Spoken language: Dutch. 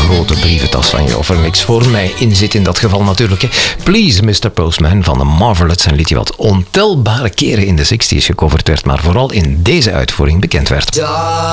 grote brieventas van je of er niks voor mij in zit in dat geval natuurlijk. Hè. Please Mr. Postman van de Marvelettes, een liedje wat ontelbare keren in de 60's gecoverd werd, maar vooral in deze uitvoering bekend werd.